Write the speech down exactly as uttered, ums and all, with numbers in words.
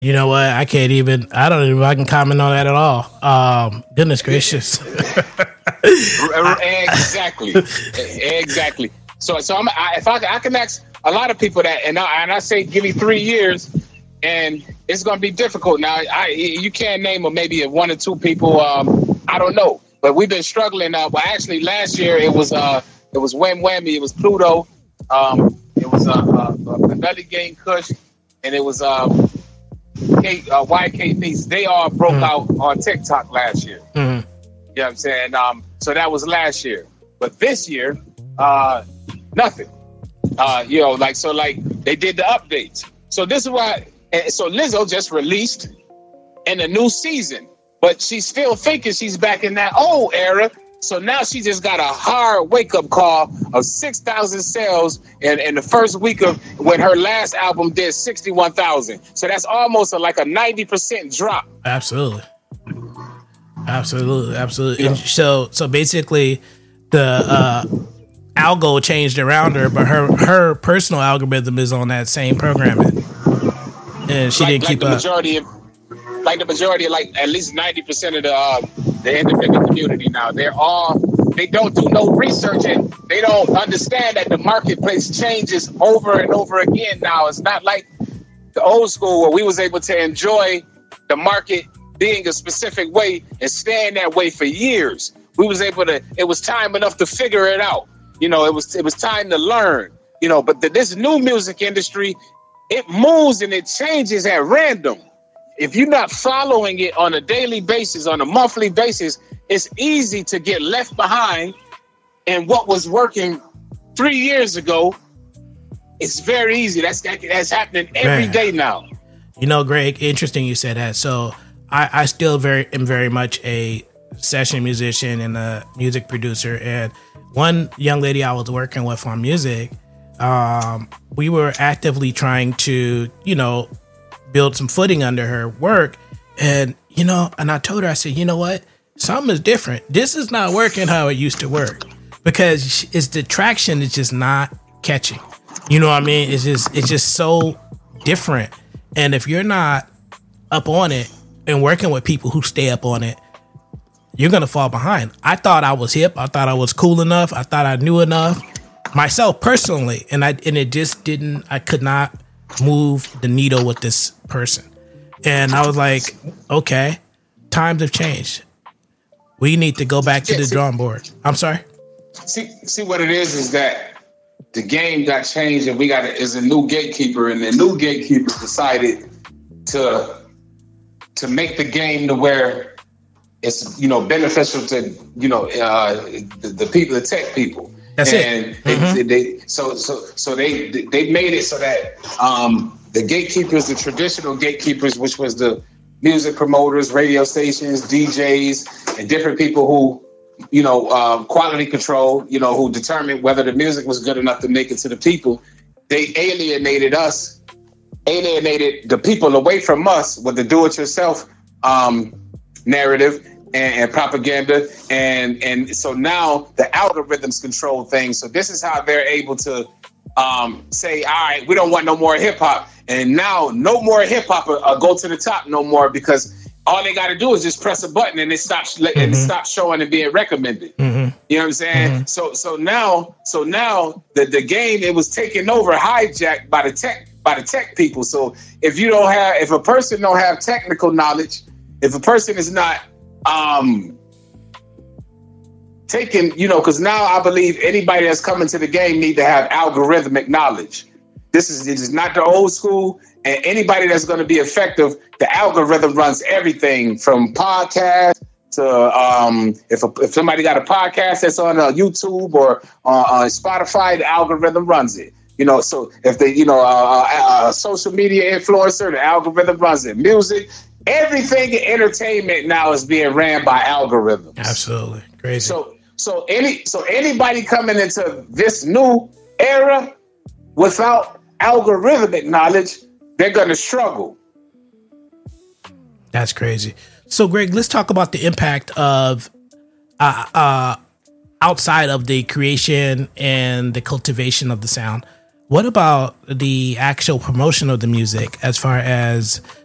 You know what? I can't even. I don't even. Know if I can comment on that at all. Um, goodness gracious. Exactly. Exactly. So, so I'm, I, if I, I can ask a lot of people that, and I, and I say, give me three years, and it's going to be difficult. Now, I you can't name them. Maybe one or two people. Um, I don't know, but we've been struggling. Uh, well, actually, last year it was uh, it was Wham Whammy. It was Pluto. Um, it was uh, uh, uh, Nutty Game Kush, and it was um, K, uh, Y K Beats. They all broke mm. out on TikTok last year. Mm. You know what I'm saying? Um, so that was last year, but this year, uh, nothing. Uh, you know, like so, like they did the updates. So this is why. So Lizzo just released in a new season, but she's still thinking she's back in that old era. So now she just got a hard wake-up call of six thousand sales in, in the first week of when her last album did sixty-one thousand. So that's almost a, like a ninety percent drop. Absolutely. Absolutely. Absolutely. Yeah. And so, so basically the uh, algo changed around her, but her, her personal algorithm is on that same programming. And she like, didn't like keep the up. Majority of, like the majority of, like at least ninety percent of the uh, the independent community now, they're all, they don't do no research and they don't understand that the marketplace changes over and over again now. It's not like the old school where we was able to enjoy the market being a specific way and staying that way for years. We was able to, it was time enough to figure it out. You know, it was it was time to learn, you know, but the, this new music industry, it moves and it changes at random. If you're not following it on a daily basis, on a monthly basis, it's easy to get left behind. And what was working three years ago, it's very easy. That's that's happening every Man. day now. You know, Greg, interesting you said that. So I, I still very am very much a session musician and a music producer. And one young lady I was working with on music, um, we were actively trying to, you know, build some footing under her work. And, you know, and I told her, I said, you know what? Something is different. This is not working how it used to work because it's the traction is just not catching. You know what I mean? It's just, it's just so different. And if you're not up on it and working with people who stay up on it, you're going to fall behind. I thought I was hip. I thought I was cool enough. I thought I knew enough myself personally. And I, and it just didn't, I could not move the needle with this person. And I was like, okay, times have changed. We need to go back to the drawing board. I'm sorry. See, see what it is, is that the game got changed and we got a, is a new gatekeeper, and the new gatekeeper decided to, to make the game to where it's, you know, beneficial to, you know, uh, the, the people, the tech people. That's and it. They, Mm-hmm. they, so so so they they made it so that um, the gatekeepers, the traditional gatekeepers, which was the music promoters, radio stations, D Js, and different people who, you know, um, quality control, you know, who determined whether the music was good enough to make it to the people. They alienated us, alienated the people away from us with the do-it-yourself um, narrative. And, and propaganda, and and so now the algorithms control things. So this is how they're able to um, say, all right, we don't want no more hip hop, and now no more hip hop will, will go to the top no more, because all they got to do is just press a button and it stops mm-hmm. and it stops showing and being recommended. Mm-hmm. You know what I'm saying? Mm-hmm. So so now so now the the game, it was taken over, hijacked by the tech by the tech people. So if you don't have if a person don't have technical knowledge, if a person is not Um, taking, you know, because now I believe anybody that's coming to the game need to have algorithmic knowledge. This is, this is not the old school, and anybody that's going to be effective, the algorithm runs everything from podcast to um, if a, if somebody got a podcast that's on uh, YouTube or uh, on Spotify, the algorithm runs it. You know, so if they, you know, uh, a social media influencer, the algorithm runs it. Music. Everything in entertainment now is being ran by algorithms. Absolutely. Crazy. So so any so anybody coming into this new era without algorithmic knowledge, they're gonna struggle. That's crazy. So Greg, let's talk about the impact of uh uh outside of the creation and the cultivation of the sound. What about the actual promotion of the music, as far as